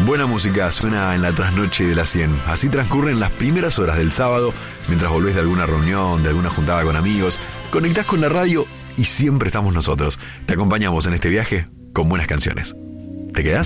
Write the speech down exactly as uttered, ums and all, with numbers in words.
Buena música suena en la trasnoche de las cien. Así transcurren las primeras horas del sábado, mientras volvés de alguna reunión, de alguna juntada con amigos. Conectás con la radio y siempre estamos nosotros. Te acompañamos en este viaje con buenas canciones. ¿Te quedás?